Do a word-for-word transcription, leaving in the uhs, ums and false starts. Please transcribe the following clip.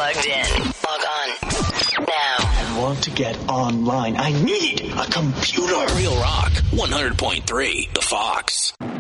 plugged in. Log on now. I want to get online. I need a computer. Real Rock, one hundred point three, The Fox.